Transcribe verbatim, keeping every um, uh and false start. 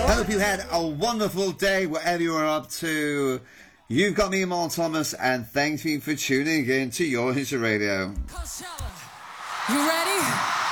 Hope you had a wonderful day, whatever you are up to. You've got me, Mark Thomas, and thank you for tuning in to Your Hit Radio. You ready?